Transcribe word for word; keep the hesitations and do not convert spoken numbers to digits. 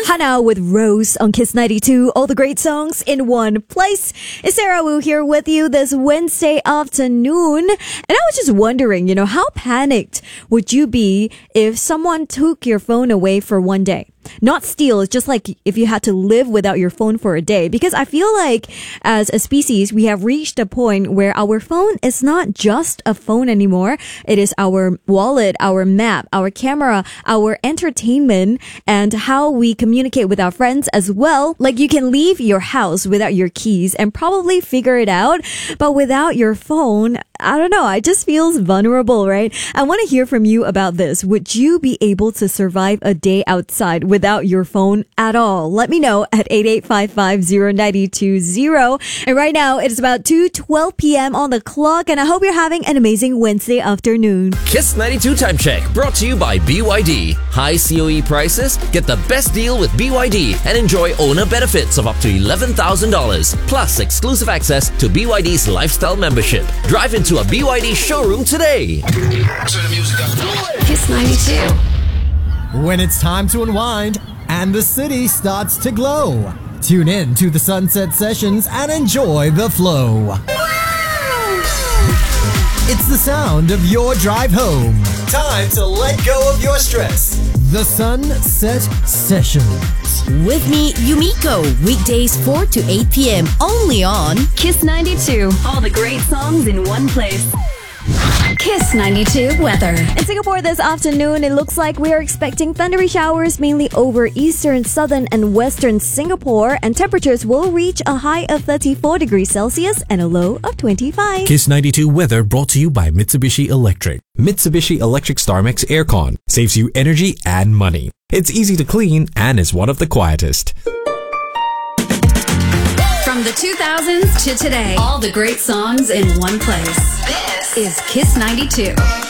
Hannah with Rose on Kiss ninety-two. All the great songs in one place. It's Sarah Wu here with you this Wednesday afternoon. And I was just wondering, you know, how panicked would you be if someone took your phone away for one day? Not steal, it's just like if you had to live without your phone for a day. Because I feel like as a species, we have reached a point where our phone is not just a phone anymore. It is our wallet, our map, our camera, our entertainment, and how we communicate with our friends as well. Like you can leave your house without your keys and probably figure it out. But without your phone, I don't know, it just feels vulnerable, right? I want to hear from you about this. Would you be able to survive a day outside without your phone at all? Let me know at eight eight five five zero nine two zero. And right now, it is about two twelve p.m. on the clock, and I hope you're having an amazing Wednesday afternoon. Kiss ninety-two Time Check, brought to you by B Y D. High C O E prices? Get the best deal with B Y D and enjoy owner benefits of up to eleven thousand dollars, plus exclusive access to B Y D's lifestyle membership. Drive into a B Y D showroom today. Kiss ninety-two. When it's time to unwind and the city starts to glow, tune in to the Sunset Sessions and enjoy the flow. It's the sound of your drive home. Time to let go of your stress. The Sunset Sessions. With me, Yumiko. Weekdays four to eight p.m. only on Kiss ninety-two. All the great songs in one place. Kiss ninety-two weather. In Singapore this afternoon, it looks like we are expecting thundery showers mainly over eastern, southern, and western Singapore, and temperatures will reach a high of thirty-four degrees Celsius and a low of twenty-five. Kiss ninety-two weather brought to you by Mitsubishi Electric. Mitsubishi Electric StarMax Aircon saves you energy and money. It's easy to clean and is one of the quietest. From the two thousands to today, all the great songs in one place. This is Kiss ninety-two.